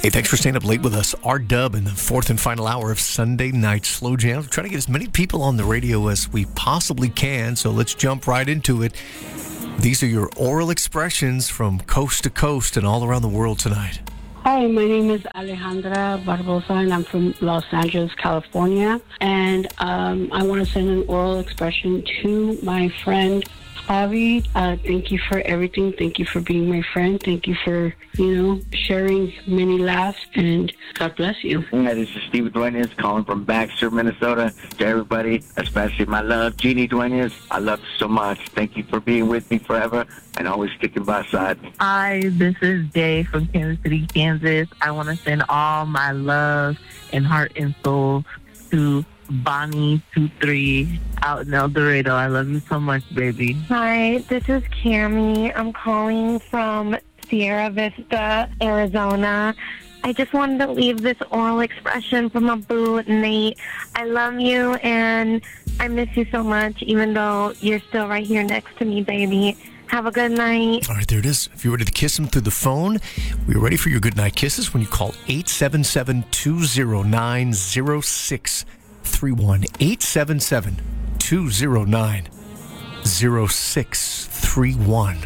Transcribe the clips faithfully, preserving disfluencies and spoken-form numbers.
Hey, thanks for staying up late with us. R-Dub in the fourth and final hour of Sunday Night Slow Jam. We're trying to get as many people on the radio as we possibly can, so let's jump right into it. These are your oral expressions from coast to coast and all around the world tonight. Hi, my name is Alejandra Barbosa, and I'm from Los Angeles, California. And um, I want to send an oral expression to my friend, Javi. Uh, thank you for everything. Thank you for being my friend. Thank you for, you know, sharing many laughs, and God bless you. Hi, this is Steve Duenas calling from Baxter, Minnesota. To everybody, especially my love, Jeannie Duenas. I love you so much. Thank you for being with me forever and always sticking by side. Hi, this is Jay from Kansas City, Kansas. I want to send all my love and heart and soul to Bonnie two three out in El Dorado. I love you so much, baby. Hi, this is Cami. I'm calling from Sierra Vista, Arizona. I just wanted to leave this oral expression from my boo, Nate. I love you and I miss you so much, even though you're still right here next to me, baby. Have a good night. All right, there it is. If you're ready to kiss him through the phone, we're ready for your goodnight kisses when you call eight seven seven, two zero nine, zero six three one. eight seven seven, two zero nine, zero six three one.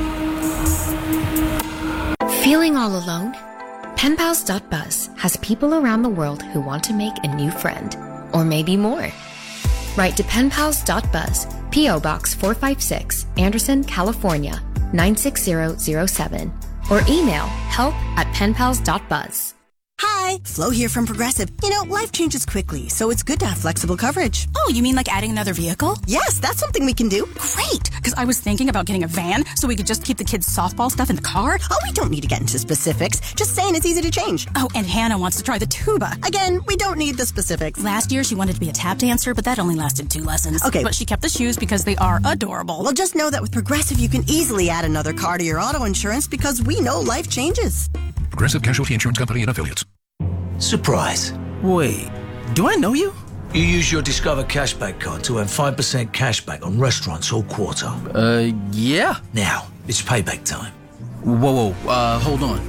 Feeling all alone? Pen Pals dot buzz has people around the world who want to make a new friend, or maybe more. Write to Pen Pals dot buzz, P O Box four five six, Anderson, California, nine six zero zero seven, or email help at Pen Pals dot buzz. Hi, Flo here from Progressive. You know, life changes quickly, so it's good to have flexible coverage. Oh, you mean like adding another vehicle? Yes, that's something we can do. Great, because I was thinking about getting a van so we could just keep the kids' softball stuff in the car. Oh, we don't need to get into specifics. Just saying it's easy to change. Oh, and Hannah wants to try the tuba. Again, we don't need the specifics. Last year, she wanted to be a tap dancer, but that only lasted two lessons. Okay. But she kept the shoes because they are adorable. Well, just know that with Progressive, you can easily add another car to your auto insurance because we know life changes. Progressive Casualty Insurance Company and Affiliates. Surprise. Wait, do I know you? You use your Discover Cashback card to earn five percent cashback on restaurants all quarter. Uh, yeah. Now, it's payback time. Whoa, whoa, uh, hold on.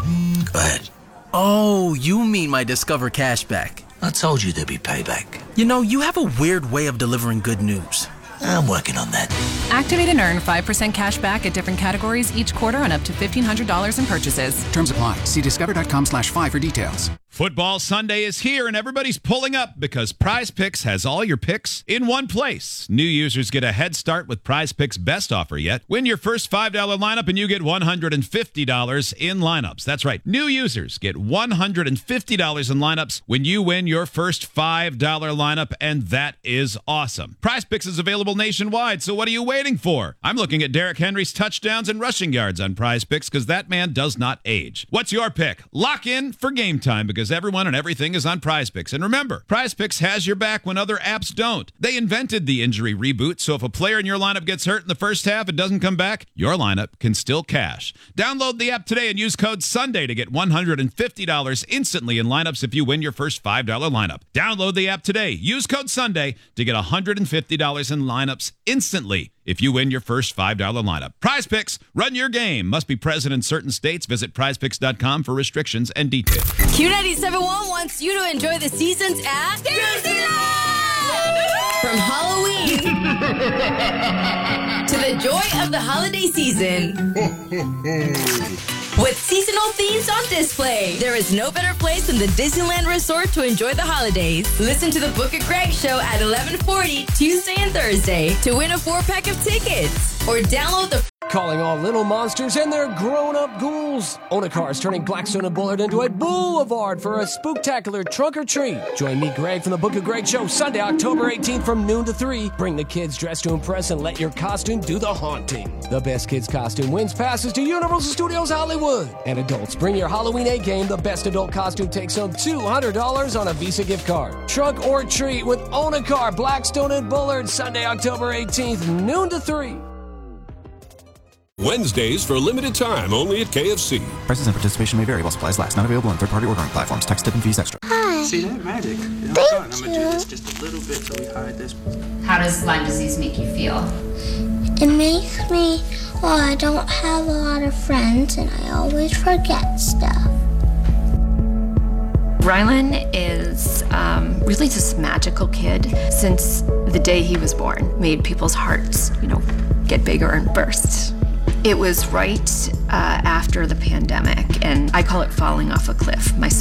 Go ahead. Oh, you mean my Discover Cashback. I told you there'd be payback. You know, you have a weird way of delivering good news. I'm working on that. Activate and earn five percent cash back at different categories each quarter on up to fifteen hundred dollars in purchases. Terms apply. See discover.com slash five for details. Football Sunday is here, and everybody's pulling up because Prize Picks has all your picks in one place. New users get a head start with Prize Picks' best offer yet. Win your first five dollar lineup, and you get one hundred fifty dollars in lineups. That's right. New users get one hundred fifty dollars in lineups when you win your first five dollar lineup, and that is awesome. Prize Picks is available nationwide, so what are you waiting for? I'm looking at Derrick Henry's touchdowns and rushing yards on Prize Picks because that man does not age. What's your pick? Lock in for game time because everyone and everything is on Prize Picks. And remember, Prize Picks has your back when other apps don't. They invented the injury reboot, so if a player in your lineup gets hurt in the first half and doesn't come back, your lineup can still cash. Download the app today and use code SUNDAY to get one hundred fifty dollars instantly in lineups if you win your first five dollar lineup. Download the app today. Use code SUNDAY to get one hundred fifty dollars in lineups instantly if you win your first five dollar lineup. Prize Picks, run your game. Must be present in certain states. Visit prize picks dot com for restrictions and details. Q ninety-seven point one wants you to enjoy the seasons at Disneyland! From Halloween to the joy of the holiday season. With seasonal themes on display, there is no better place than the Disneyland Resort to enjoy the holidays. Listen to the Book of Greg show at eleven forty Tuesday and Thursday to win a four-pack of tickets. Or download the... Calling all little monsters and their grown-up ghouls. Onacar is turning Blackstone and Bullard into a boulevard for a spooktacular trunk or treat. Join me, Greg, from the Book of Greg show Sunday, October eighteenth from noon to three. Bring the kids dressed to impress and let your costume do the haunting. The best kids costume wins passes to Universal Studios Hollywood. And adults, bring your Halloween A-game. The best adult costume takes home two hundred dollars on a Visa gift card. Trunk or treat with Onacar, Blackstone, and Bullard Sunday, October eighteenth, noon to three. Wednesdays for a limited time, only at K F C. Prices and participation may vary while supplies last. Not available on third-party ordering platforms. Tax, tip, and fees extra. Hi. See that magic? You know, Thank I'm gonna do this just a little bit so we hide this. How does Lyme disease make you feel? It makes me, well, I don't have a lot of friends and I always forget stuff. Rylan is um, really this magical kid. Since the day he was born, made people's hearts, you know, get bigger and burst. It was right uh, after the pandemic, and I call it falling off a cliff. My son